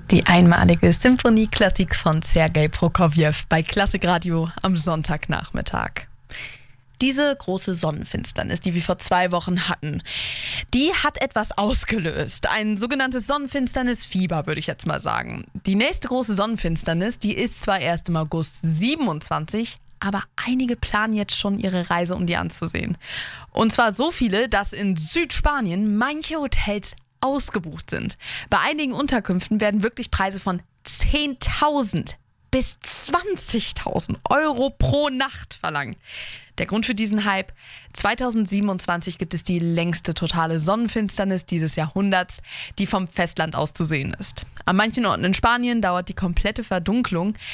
Die einmalige Symphonieklassik von Sergei Prokofjew bei Klassikradio am Sonntagnachmittag. Diese große Sonnenfinsternis, die wir vor 2 Wochen hatten, die hat etwas ausgelöst. Ein sogenanntes Sonnenfinsternisfieber, würde ich jetzt mal sagen. Die nächste große Sonnenfinsternis, die ist zwar erst im August 27, aber einige planen jetzt schon ihre Reise, um die anzusehen. Und zwar so viele, dass in Südspanien manche Hotels ausgebucht sind. Bei einigen Unterkünften werden wirklich Preise von 10.000 bis 20.000 Euro pro Nacht verlangt. Der Grund für diesen Hype: 2027 gibt es die längste totale Sonnenfinsternis dieses Jahrhunderts, die vom Festland aus zu sehen ist. An manchen Orten in Spanien dauert die komplette Verdunklung